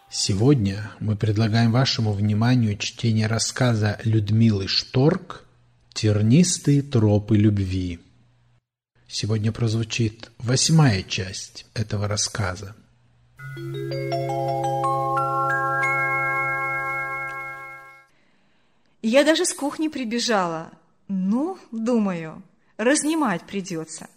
Сегодня мы предлагаем вашему вниманию чтение рассказа Людмилы Шторк «Тернистые тропы любви». Сегодня прозвучит 8-я часть этого рассказа. Я даже с кухни прибежала. Думаю, разнимать придется.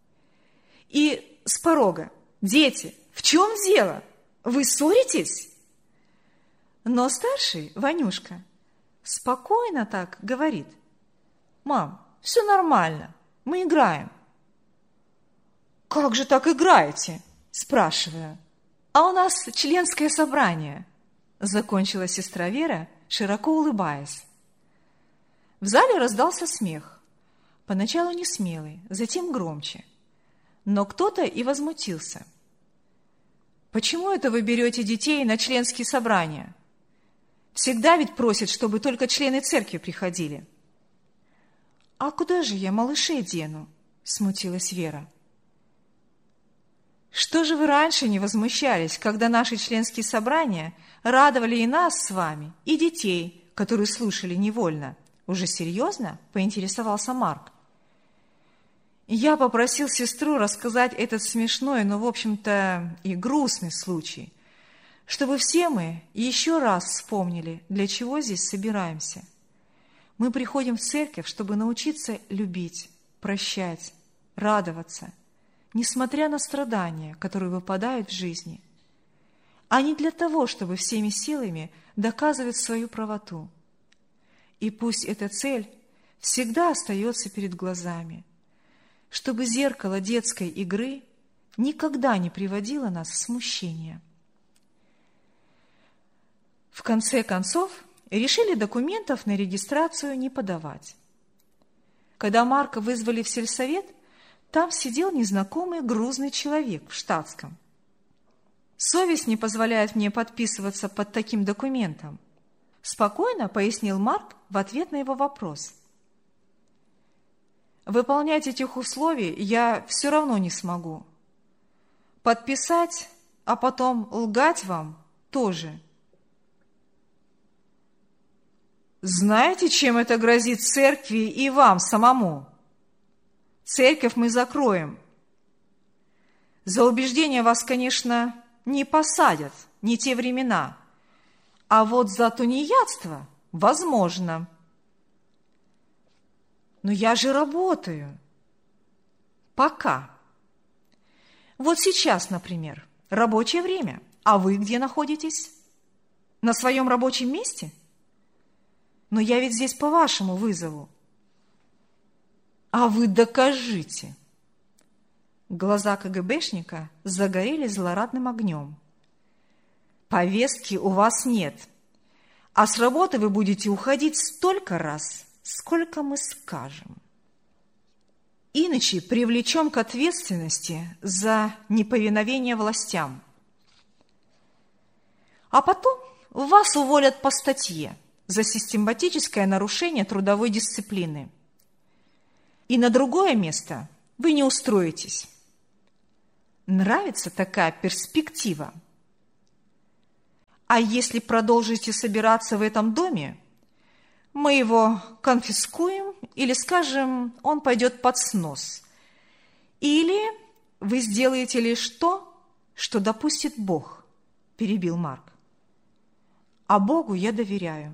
И с порога: «Дети, в чем дело? Вы ссоритесь?» Но старший, Ванюшка, спокойно так говорит: «Мам, все нормально, мы играем». «Как же так играете?» – спрашиваю. «А у нас членское собрание», – закончила сестра Вера, широко улыбаясь. В зале раздался смех. Поначалу не смелый, затем громче. Но кто-то и возмутился. «Почему это вы берете детей на членские собрания? Всегда ведь просят, чтобы только члены церкви приходили». «А куда же я малышей дену?» – смутилась Вера. «Что же вы раньше не возмущались, когда наши членские собрания радовали и нас с вами, и детей, которые слушали невольно?» Уже серьезно поинтересовался Марк. Я попросил сестру рассказать этот смешной, но, в общем-то, и грустный случай, чтобы все мы еще раз вспомнили, для чего здесь собираемся. Мы приходим в церковь, чтобы научиться любить, прощать, радоваться, несмотря на страдания, которые выпадают в жизни, а не для того, чтобы всеми силами доказывать свою правоту. И пусть эта цель всегда остается перед глазами, чтобы зеркало детской игры никогда не приводило нас в смущение. В конце концов, решили документов на регистрацию не подавать. Когда Марка вызвали в сельсовет, там сидел незнакомый грузный человек в штатском. «Совесть не позволяет мне подписываться под таким документом», спокойно пояснил Марк в ответ на его вопрос. «Выполнять этих условий я все равно не смогу. Подписать, а потом лгать вам тоже». «Знаете, чем это грозит церкви и вам самому? Церковь мы закроем. За убеждение вас, конечно, не посадят, не те времена. А вот за тунеядство возможно». «Но я же работаю». «Пока. Вот сейчас, например, рабочее время. А вы где находитесь? На своем рабочем месте? Но я ведь здесь по вашему вызову». «А вы докажите». Глаза КГБшника загорелись злорадным огнем. «Повестки у вас нет, а с работы вы будете уходить столько раз, сколько мы скажем. Иначе привлечем к ответственности за неповиновение властям. А потом вас уволят по статье за систематическое нарушение трудовой дисциплины. И на другое место вы не устроитесь. Нравится такая перспектива? А если продолжите собираться в этом доме, мы его конфискуем или, скажем, он пойдет под снос. Или вы сделаете лишь то, что допустит Бог», – перебил Марк. «А Богу я доверяю».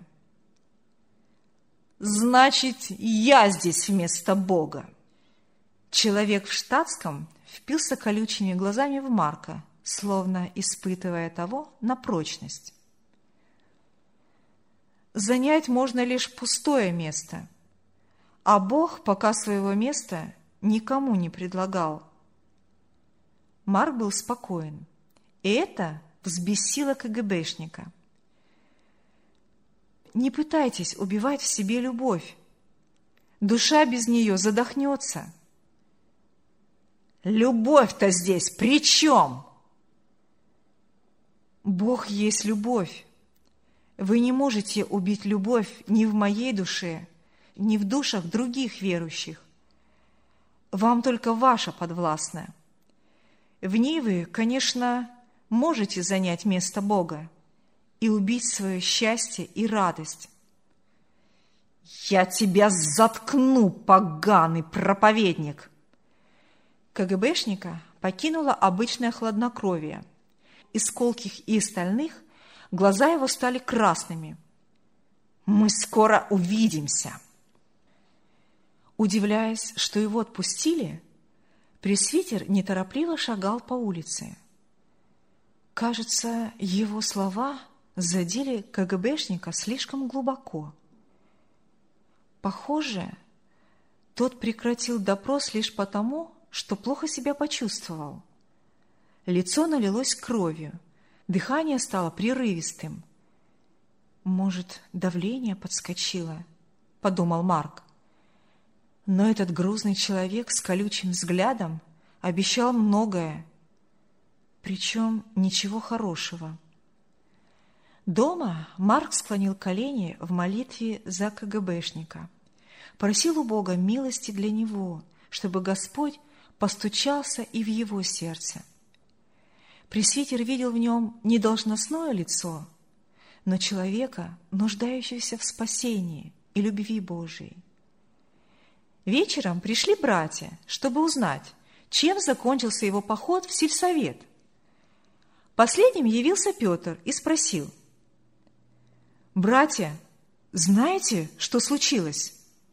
«Значит, я здесь вместо Бога». Человек в штатском впился колючими глазами в Марка, словно испытывая того на прочность. Занять можно лишь пустое место, а Бог пока своего места никому не предлагал. Марк был спокоен, и это взбесило КГБшника. «Не пытайтесь убивать в себе любовь. Душа без нее задохнется». «Любовь-то здесь при чем?» «Бог есть любовь. Вы не можете убить любовь ни в моей душе, ни в душах других верующих. Вам только ваша подвластна. В ней вы, конечно, можете занять место Бога, и убить свое счастье и радость. «Я тебя заткну, поганый проповедник!» КГБшника покинуло обычное хладнокровие. Из колких и стальных глаза его стали красными. «Мы скоро увидимся!» Удивляясь, что его отпустили, пресвитер неторопливо шагал по улице. Кажется, его слова задели КГБшника слишком глубоко. Похоже, тот прекратил допрос лишь потому, что плохо себя почувствовал. Лицо налилось кровью, дыхание стало прерывистым. «Может, давление подскочило?» – подумал Марк. Но этот грузный человек с колючим взглядом обещал многое, причем ничего хорошего. Дома Марк склонил колени в молитве за КГБшника, просил у Бога милости для него, чтобы Господь постучался и в его сердце. Пресвитер видел в нем не должностное лицо, но человека, нуждающегося в спасении и любви Божией. Вечером пришли братья, чтобы узнать, чем закончился его поход в сельсовет. Последним явился Петр и спросил: «Братья, знаете, что случилось?»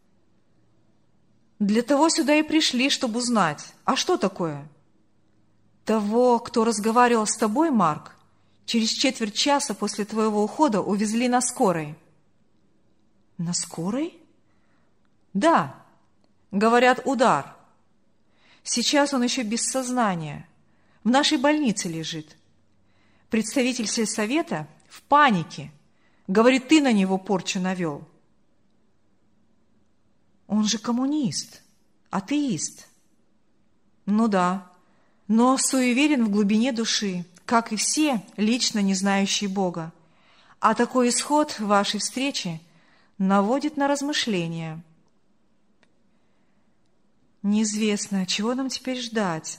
«Для того сюда и пришли, чтобы узнать. А что такое?» «Того, кто разговаривал с тобой, Марк, через четверть часа после твоего ухода увезли на скорой». «На скорой?» «Да. Говорят, удар. Сейчас он еще без сознания. В нашей больнице лежит. Представитель сельсовета в панике. Говорит, ты на него порчу навел». «Он же коммунист, атеист». «Ну да, но суеверен в глубине души, как и все, лично не знающие Бога. А такой исход вашей встречи наводит на размышления». «Неизвестно, чего нам теперь ждать?»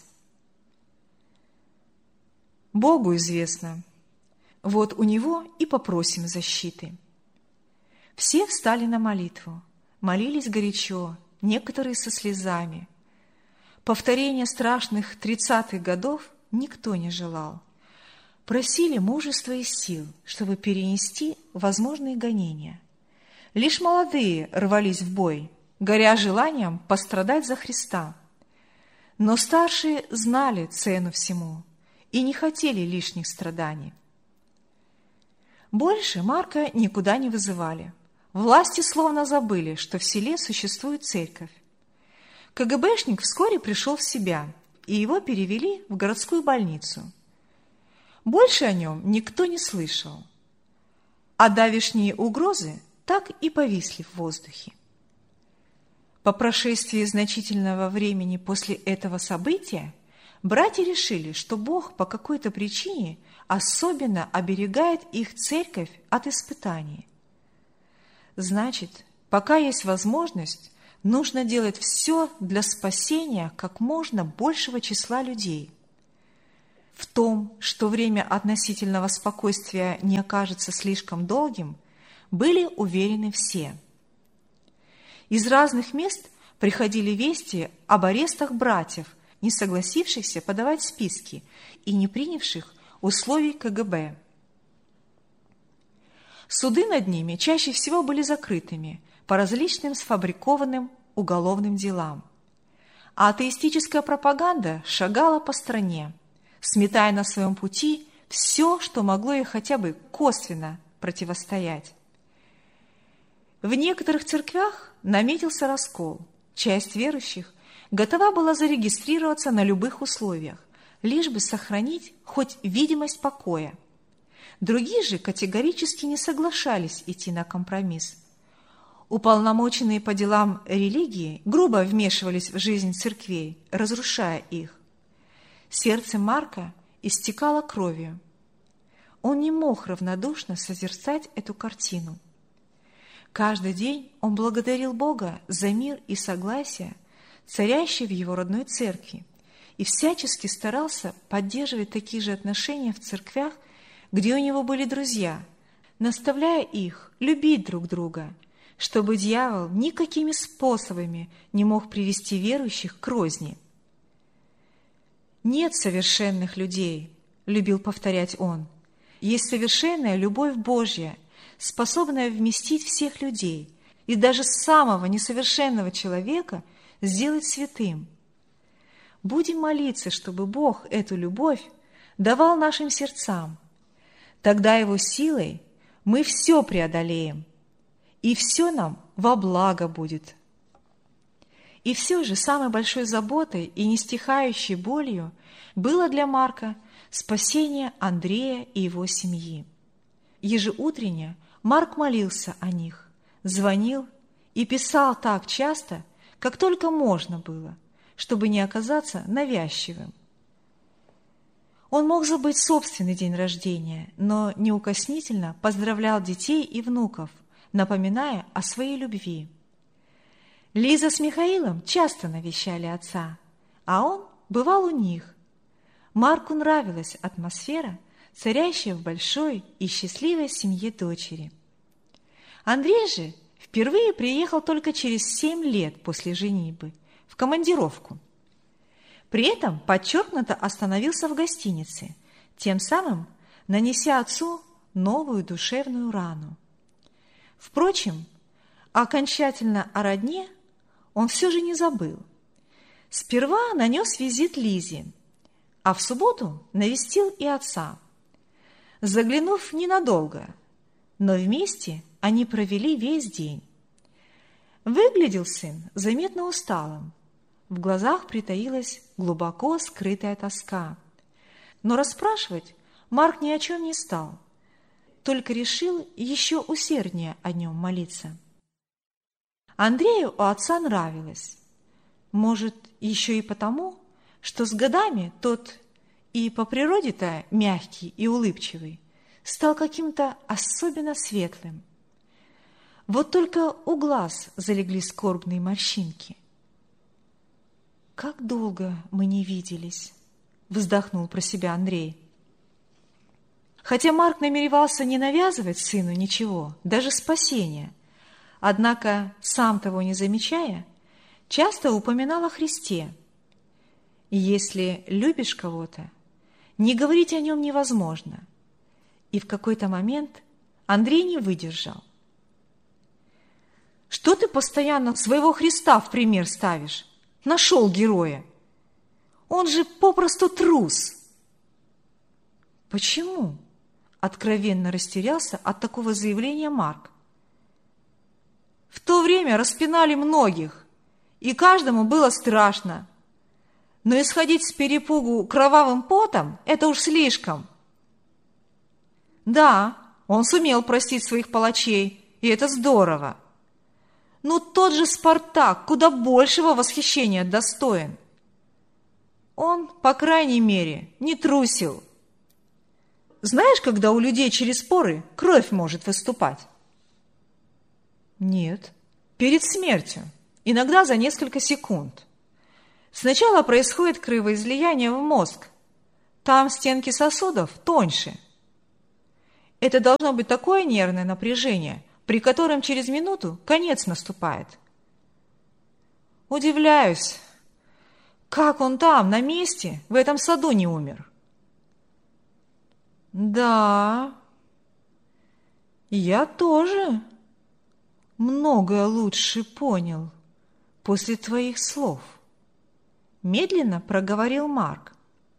«Богу известно. Вот у Него и попросим защиты». Все встали на молитву, молились горячо, некоторые со слезами. Повторения страшных 30-х годов никто не желал. Просили мужества и сил, чтобы перенести возможные гонения. Лишь молодые рвались в бой, горя желанием пострадать за Христа. Но старшие знали цену всему и не хотели лишних страданий. Больше Марка никуда не вызывали. Власти словно забыли, что в селе существует церковь. КГБшник вскоре пришел в себя, и его перевели в городскую больницу. Больше о нем никто не слышал, а давешние угрозы так и повисли в воздухе. По прошествии значительного времени после этого события братья решили, что Бог по какой-то причине особенно оберегает их церковь от испытаний. Значит, пока есть возможность, нужно делать все для спасения как можно большего числа людей. В том, что время относительного спокойствия не окажется слишком долгим, были уверены все. Из разных мест приходили вести об арестах братьев, не согласившихся подавать списки и не принявших условий КГБ. Суды над ними чаще всего были закрытыми по различным сфабрикованным уголовным делам. А атеистическая пропаганда шагала по стране, сметая на своем пути все, что могло ей хотя бы косвенно противостоять. В некоторых церквях наметился раскол. Часть верующих готова была зарегистрироваться на любых условиях, лишь бы сохранить хоть видимость покоя. Другие же категорически не соглашались идти на компромисс. Уполномоченные по делам религии грубо вмешивались в жизнь церквей, разрушая их. Сердце Марка истекало кровью. Он не мог равнодушно созерцать эту картину. Каждый день он благодарил Бога за мир и согласие, царящие в его родной церкви, и всячески старался поддерживать такие же отношения в церквях, где у него были друзья, наставляя их любить друг друга, чтобы дьявол никакими способами не мог привести верующих к розни. «Нет совершенных людей», — любил повторять он, — «есть совершенная любовь Божья, способная вместить всех людей и даже самого несовершенного человека сделать святым». Будем молиться, чтобы Бог эту любовь давал нашим сердцам. Тогда Его силой мы все преодолеем, и все нам во благо будет. И все же самой большой заботой и нестихающей болью было для Марка спасение Андрея и его семьи. Ежеутренне Марк молился о них, звонил и писал так часто, как только можно было, чтобы не оказаться навязчивым. Он мог забыть собственный день рождения, но неукоснительно поздравлял детей и внуков, напоминая о своей любви. Лиза с Михаилом часто навещали отца, а он бывал у них. Марку нравилась атмосфера, царящая в большой и счастливой семье дочери. Андрей же впервые приехал только через 7 лет после женитьбы в командировку. При этом подчеркнуто остановился в гостинице, тем самым нанеся отцу новую душевную рану. Впрочем, окончательно о родне он все же не забыл. Сперва нанес визит Лизе, а в субботу навестил и отца. Заглянув ненадолго, но вместе они провели весь день. Выглядел сын заметно усталым, в глазах притаилась глубоко скрытая тоска. Но расспрашивать Марк ни о чем не стал, только решил еще усерднее о нем молиться. Андрею у отца нравилось. Может, еще и потому, что с годами тот и по природе-то мягкий и улыбчивый стал каким-то особенно светлым. Вот только у глаз залегли скорбные морщинки. «Как долго мы не виделись!» — вздохнул про себя Андрей. Хотя Марк намеревался не навязывать сыну ничего, даже спасения, однако, сам того не замечая, часто упоминал о Христе. И если любишь кого-то, не говорить о нем невозможно. И в какой-то момент Андрей не выдержал. «Что ты постоянно своего Христа в пример ставишь? Нашел героя. Он же попросту трус». «Почему?» — откровенно растерялся от такого заявления Марк. «В то время распинали многих, и каждому было страшно. Но исходить с перепугу кровавым потом — это уж слишком. Да, он сумел простить своих палачей, и это здорово. Но тот же Спартак куда большего восхищения достоин. Он, по крайней мере, не трусил. Знаешь, когда у людей через поры кровь может выступать?» «Нет. Перед смертью, иногда за несколько секунд. Сначала происходит кровоизлияние в мозг. Там стенки сосудов тоньше. Это должно быть такое нервное напряжение, при котором через минуту конец наступает. Удивляюсь, как он там, на месте, в этом саду не умер». «Да, я тоже многое лучше понял после твоих слов», — медленно проговорил Марк.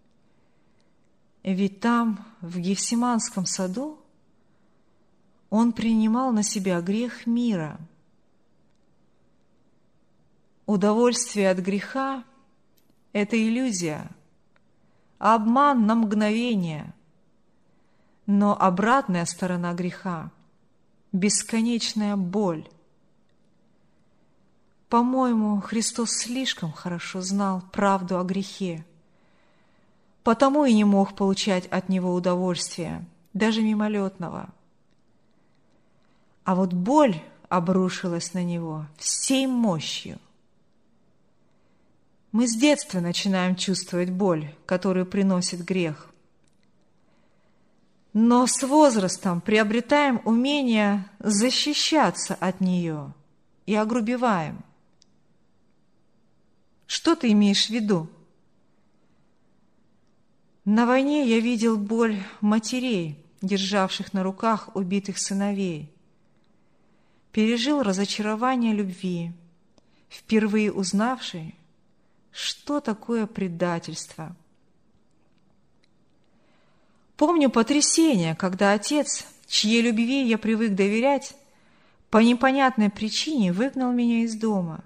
«Ведь там, в Гефсиманском саду, он принимал на себя грех мира. Удовольствие от греха — это иллюзия, обман на мгновение, но обратная сторона греха — бесконечная боль. По-моему, Христос слишком хорошо знал правду о грехе, потому и не мог получать от него удовольствия, даже мимолетного. А вот боль обрушилась на него всей мощью. Мы с детства начинаем чувствовать боль, которую приносит грех. но с возрастом приобретаем умение защищаться от нее и огрубеваем. Что ты имеешь в виду? На войне я видел боль матерей, державших на руках убитых сыновей. Пережил разочарование любви, впервые узнавший, что такое предательство. Помню потрясение, когда отец, чьей любви я привык доверять, по непонятной причине выгнал меня из дома.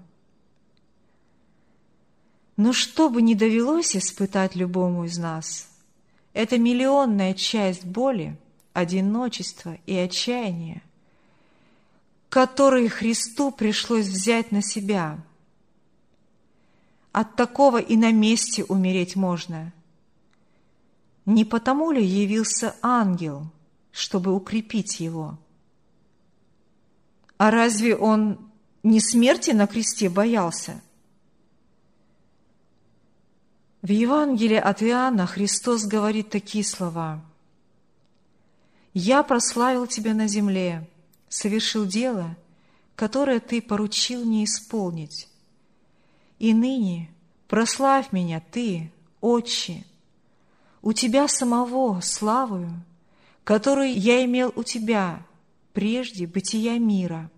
Но что бы ни довелось испытать любому из нас, это миллионная часть боли, одиночества и отчаяния, которые Христу пришлось взять на себя. От такого и на месте умереть можно. Не потому ли явился ангел, чтобы укрепить его? А разве он не смерти на кресте боялся? В Евангелии от Иоанна Христос говорит такие слова: «Я прославил Тебя на земле, совершил дело, которое Ты поручил мне исполнить. И ныне прославь Меня Ты, Отче, у Тебя самого славою, которую я имел у Тебя прежде бытия мира».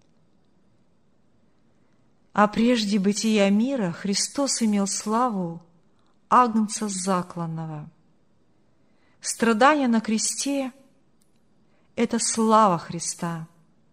А прежде бытия мира Христос имел славу Агнца закланного. Страдание на кресте – это слава Христа.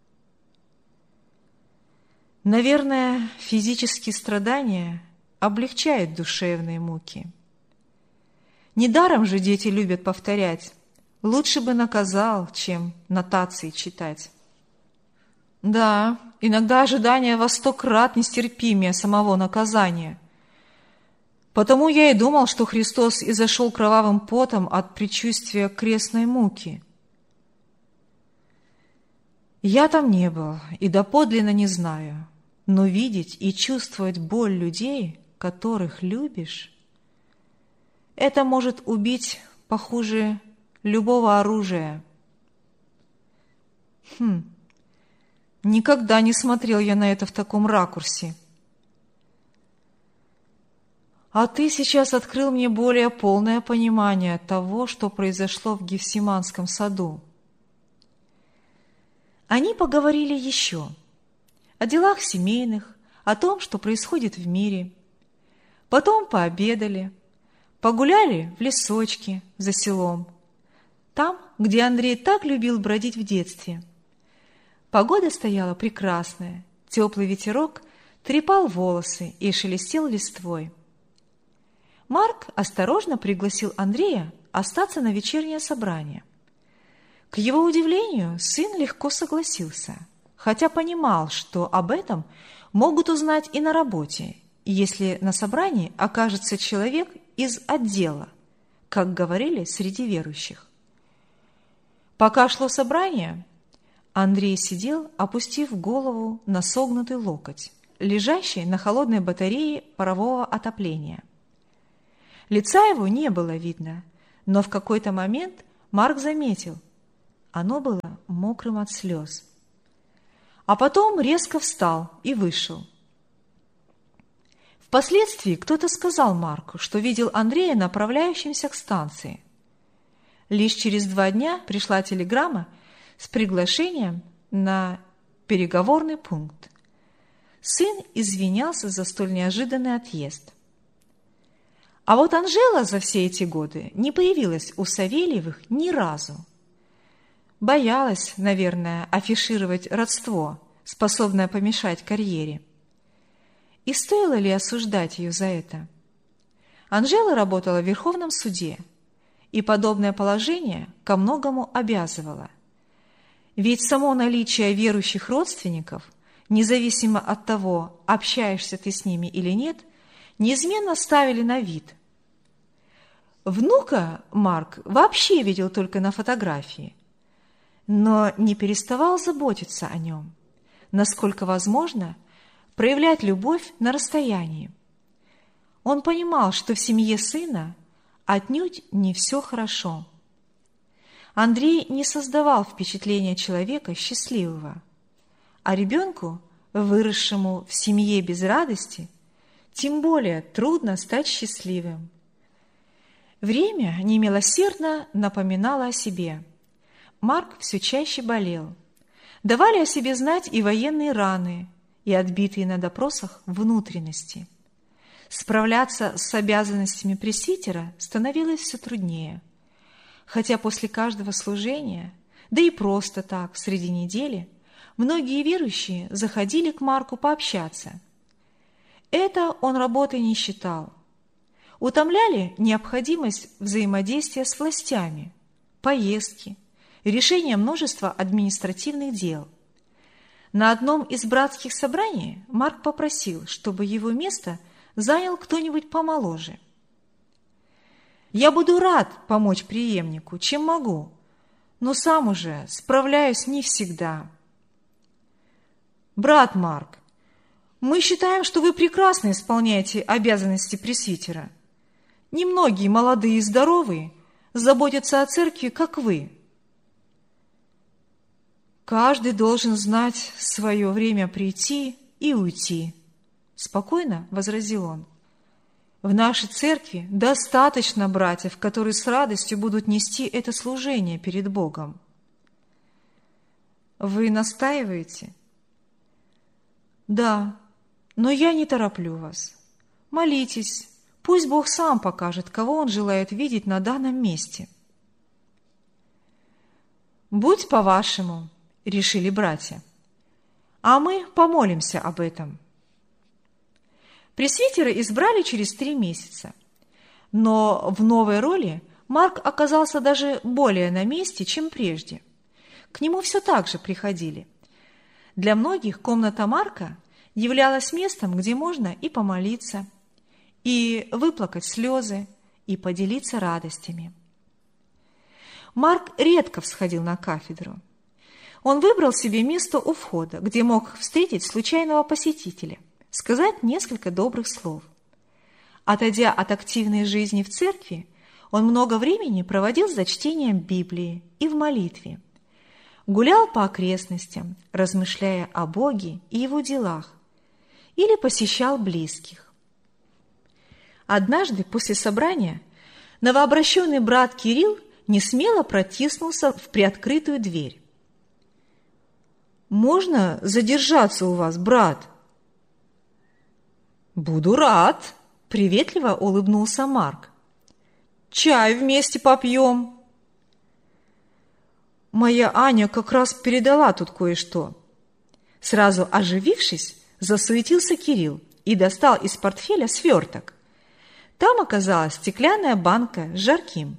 Наверное, физические страдания облегчают душевные муки. Недаром же дети любят повторять: «Лучше бы наказал, чем нотации читать». Да, иногда ожидание во 100 крат нестерпимее самого наказания. Потому я и думал, что Христос изошел кровавым потом от предчувствия крестной муки. Я там не был и доподлинно не знаю, но видеть и чувствовать боль людей, которых любишь, это может убить похуже любого оружия. Никогда не смотрел я на это в таком ракурсе. А ты сейчас открыл мне более полное понимание того, что произошло в Гефсиманском саду. Они поговорили еще о делах семейных, о том, что происходит в мире. Потом пообедали, погуляли в лесочке за селом, там, где Андрей так любил бродить в детстве. Погода стояла прекрасная, теплый ветерок трепал волосы и шелестел листвой. Марк осторожно пригласил Андрея остаться на вечернее собрание. К его удивлению, сын легко согласился, хотя понимал, что об этом могут узнать и на работе, если на собрании окажется человек из отдела, как говорили среди верующих. Пока шло собрание, Андрей сидел, опустив голову на согнутый локоть, лежащий на холодной батарее парового отопления. Лица его не было видно, но в какой-то момент Марк заметил, оно было мокрым от слез. А потом резко встал и вышел. Впоследствии кто-то сказал Марку, что видел Андрея направляющимся к станции. Лишь через 2 дня пришла телеграмма с приглашением на переговорный пункт. Сын извинялся за столь неожиданный отъезд. А вот Анжела за все эти годы не появилась у Савельевых ни разу. Боялась, наверное, афишировать родство, способное помешать карьере. И стоило ли осуждать ее за это? Анжела работала в Верховном суде, и подобное положение ко многому обязывало. Ведь само наличие верующих родственников, независимо от того, общаешься ты с ними или нет, неизменно ставили на вид. Внука Марк вообще видел только на фотографии, но не переставал заботиться о нем, насколько возможно, проявлять любовь на расстоянии. Он понимал, что в семье сына отнюдь не все хорошо. Андрей не создавал впечатления человека счастливого, а ребенку, выросшему в семье без радости, тем более трудно стать счастливым. Время немилосердно напоминало о себе. Марк все чаще болел. Давали о себе знать и военные раны, и отбитые на допросах внутренности. Справляться с обязанностями пресвитера становилось все труднее. Хотя после каждого служения, да и просто так, среди недели, многие верующие заходили к Марку пообщаться. Это он работой не считал. Утомляли необходимость взаимодействия с властями, поездки, решение множества административных дел. На одном из братских собраний Марк попросил, чтобы его место занял кто-нибудь помоложе. «Я буду рад помочь преемнику, чем могу, но сам уже справляюсь не всегда». «Брат Марк, мы считаем, что вы прекрасно исполняете обязанности пресвитера. Немногие молодые и здоровые заботятся о церкви, как вы». «Каждый должен знать свое время прийти и уйти», – спокойно возразил он. «В нашей церкви достаточно братьев, которые с радостью будут нести это служение перед Богом». «Вы настаиваете?» «Да, но я не тороплю вас. Молитесь, пусть Бог сам покажет, кого Он желает видеть на данном месте». «Будь по-вашему», — решили братья, — «а мы помолимся об этом». Пресвитера избрали через 3 месяца, но в новой роли Марк оказался даже более на месте, чем прежде. К нему все так же приходили. Для многих комната Марка являлась местом, где можно и помолиться, и выплакать слезы, и поделиться радостями. Марк редко всходил на кафедру. Он выбрал себе место у входа, где мог встретить случайного посетителя, сказать несколько добрых слов. Отойдя от активной жизни в церкви, он много времени проводил за чтением Библии и в молитве. Гулял по окрестностям, размышляя о Боге и Его делах, или посещал близких. Однажды после собрания новообращенный брат Кирилл несмело протиснулся в приоткрытую дверь. «Можно задержаться у вас, брат?» «Буду рад», — приветливо улыбнулся Марк. «Чай вместе попьем». «Моя Аня как раз передала тут кое-что». Сразу оживившись, засуетился Кирилл и достал из портфеля сверток. Там оказалась стеклянная банка с жарким.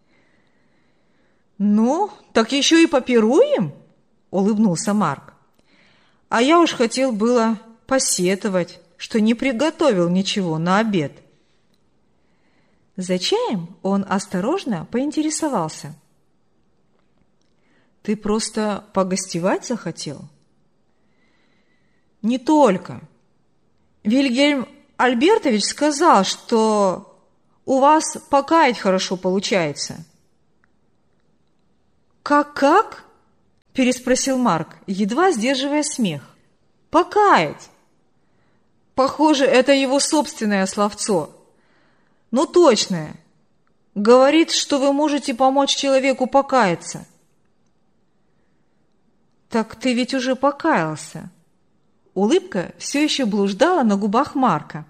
«Ну, так еще и попируем?» — улыбнулся Марк. «А я уж хотел было посетовать, что не приготовил ничего на обед». За чаем он осторожно поинтересовался. «Ты просто погостевать захотел?» «Не только. Вильгельм Альбертович сказал, что у вас покаять хорошо получается». «Как?» – переспросил Марк, едва сдерживая смех. «Покаять! Похоже, это его собственное словцо. Но точное. Говорит, что вы можете помочь человеку покаяться». «Так ты ведь уже покаялся». Улыбка все еще блуждала на губах Марка.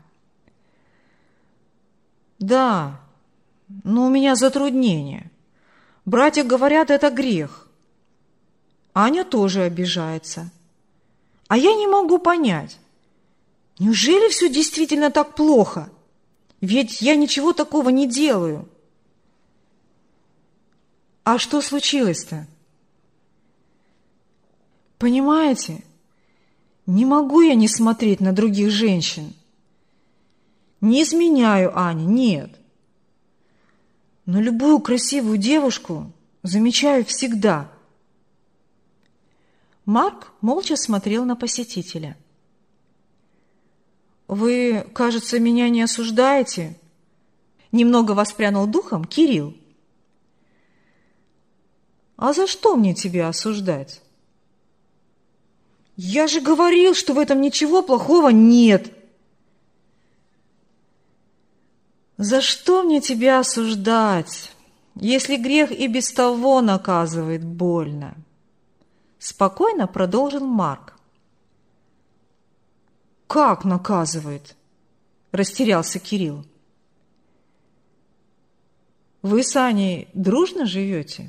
«Да, но у меня затруднение. Братья говорят, это грех. Аня тоже обижается. А я не могу понять, неужели все действительно так плохо? Ведь я ничего такого не делаю». «А что случилось-то?» «Понимаете, не могу я не смотреть на других женщин. Не изменяю Ане, нет. Но любую красивую девушку замечаю всегда». Марк молча смотрел на посетителя. «Вы, кажется, меня не осуждаете?» Немного воспрянул духом Кирилл. А за что мне тебя осуждать? Я же говорил, что в этом ничего плохого нет. За что мне тебя осуждать, если грех и без того наказывает больно? Спокойно продолжил Марк. Как наказывает? Растерялся Кирилл. Вы с Аней дружно живете?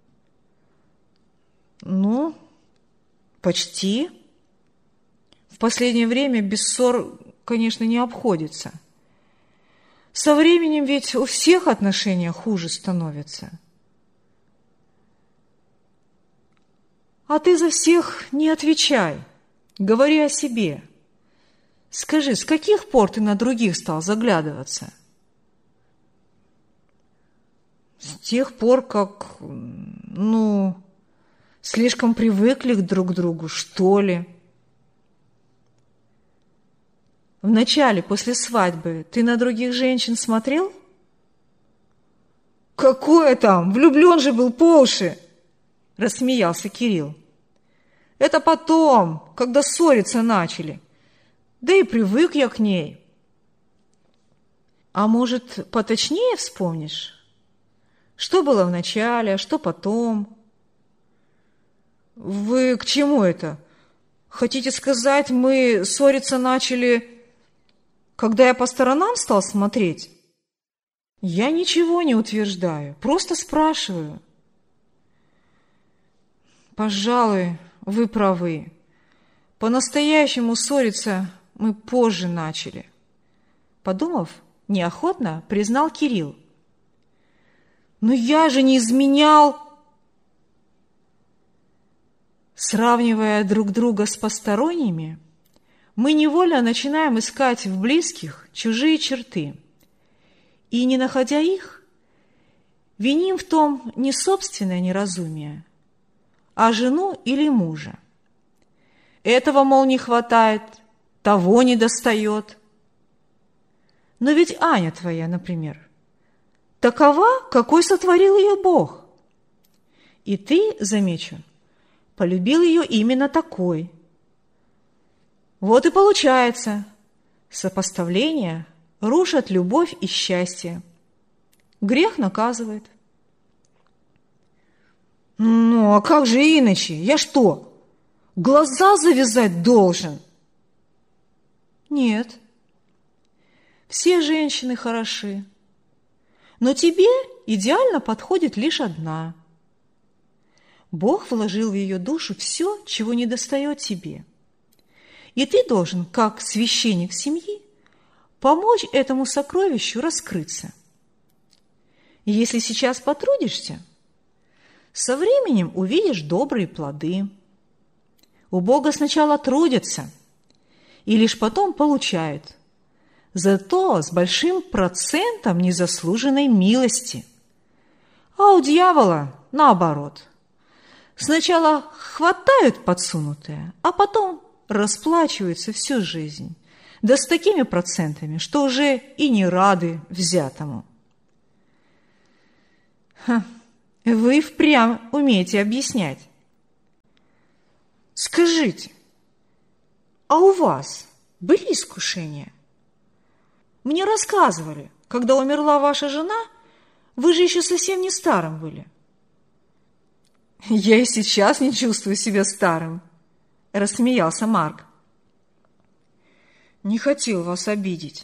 Ну, почти. В последнее время без ссор, конечно, не обходится. Со временем ведь у всех отношения хуже становятся. А ты за всех не отвечай, говори о себе. Скажи, с каких пор ты на других стал заглядываться? С тех пор, как, слишком привыкли друг к другу, что ли. Вначале, после свадьбы, ты на других женщин смотрел? Какое там? Влюблен же был по уши, рассмеялся Кирилл. Это потом, когда ссориться начали. Да и привык я к ней. А может, поточнее вспомнишь? Что было вначале, а что потом? Вы к чему это? Хотите сказать, мы ссориться начали, когда я по сторонам стал смотреть? Я ничего не утверждаю, просто спрашиваю. Пожалуй, вы правы. По-настоящему ссориться мы позже начали. Подумав, неохотно признал Кирилл. Но я же не изменял. Сравнивая друг друга с посторонними, мы невольно начинаем искать в близких чужие черты. И, не находя их, виним в том не собственное неразумие, а жену или мужа. Этого, мол, не хватает, того не достает. Но ведь Аня твоя, например, такова, какой сотворил ее Бог. И ты, замечу, полюбил ее именно такой. Вот и получается, сопоставление рушат любовь и счастье. Грех наказывает. Ну, а как же иначе? Я что, глаза завязать должен? Нет. Все женщины хороши, но тебе идеально подходит лишь одна. Бог вложил в ее душу все, чего недостает тебе. И ты должен, как священник семьи, помочь этому сокровищу раскрыться. И если сейчас потрудишься, со временем увидишь добрые плоды. У Бога сначала трудятся, и лишь потом получают, зато с большим процентом незаслуженной милости. А у дьявола наоборот. Сначала хватают подсунутое, а потом расплачиваются всю жизнь. Да с такими процентами, что уже и не рады взятому. Вы впрямь умеете объяснять. Скажите, а у вас были искушения? Мне рассказывали, когда умерла ваша жена, вы же еще совсем не старым были. Я и сейчас не чувствую себя старым, рассмеялся Марк. Не хотел вас обидеть.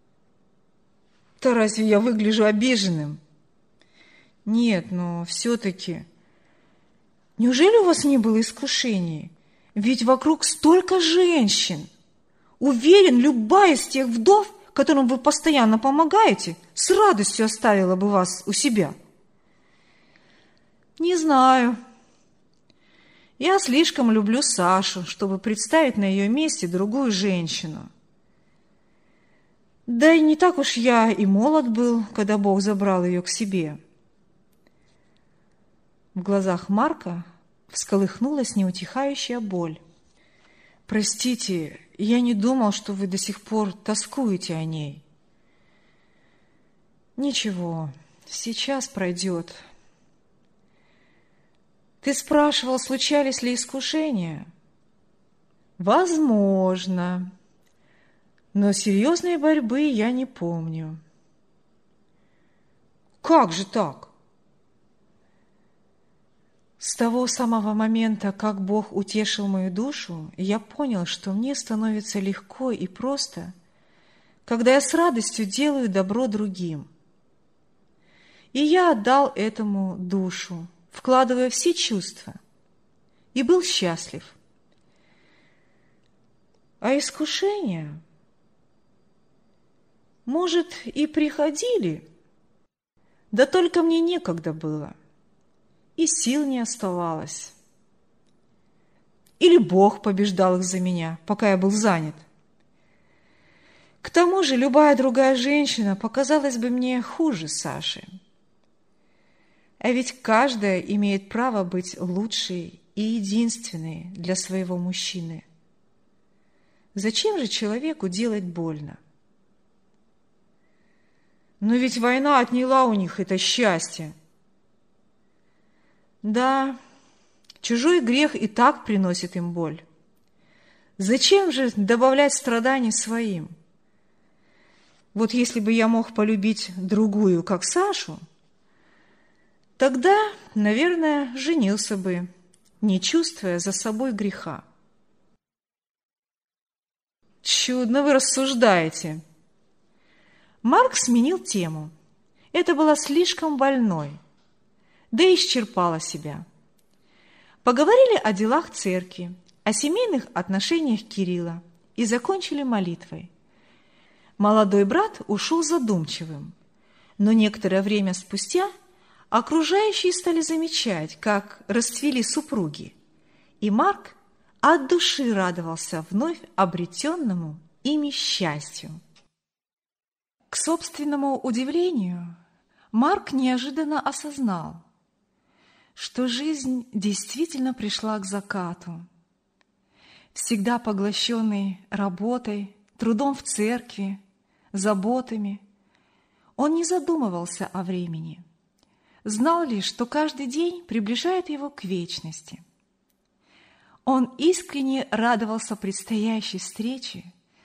Да разве я выгляжу обиженным? Нет, но все-таки... Неужели у вас не было искушений? Ведь вокруг столько женщин. Уверен, любая из тех вдов, которым вы постоянно помогаете, с радостью оставила бы вас у себя. Не знаю. Я слишком люблю Сашу, чтобы представить на ее месте другую женщину. Да и не так уж я и молод был, когда Бог забрал ее к себе. В глазах Марка всколыхнулась неутихающая боль. Простите, я не думал, что вы до сих пор тоскуете о ней. Ничего, сейчас пройдет. Ты спрашивал, случались ли искушения? Возможно, но серьезной борьбы я не помню. Как же так? С того самого момента, как Бог утешил мою душу, я понял, что мне становится легко и просто, когда я с радостью делаю добро другим. И я отдал этому душу, вкладывая все чувства, и был счастлив. А искушения, может, и приходили, да только мне некогда было, и сил не оставалось. Или Бог побеждал их за меня, пока я был занят. К тому же любая другая женщина показалась бы мне хуже Саши. А ведь каждая имеет право быть лучшей и единственной для своего мужчины. Зачем же человеку делать больно? Но ведь война отняла у них это счастье. Да, чужой грех и так приносит им боль. Зачем же добавлять страданий своим? Вот если бы я мог полюбить другую, как Сашу, тогда, наверное, женился бы, не чувствуя за собой греха. Чудно вы рассуждаете. Марк сменил тему. Это было слишком больной, да и исчерпало себя. Поговорили о делах церкви, о семейных отношениях Кирилла и закончили молитвой. Молодой брат ушел задумчивым, но некоторое время спустя окружающие стали замечать, как расцвели супруги, и Марк от души радовался вновь обретенному ими счастью. К собственному удивлению, Марк неожиданно осознал, что жизнь действительно пришла к закату. Всегда поглощенный работой, трудом в церкви, заботами, он не задумывался о времени, знал лишь, что каждый день приближает его к вечности. Он искренне радовался предстоящей встрече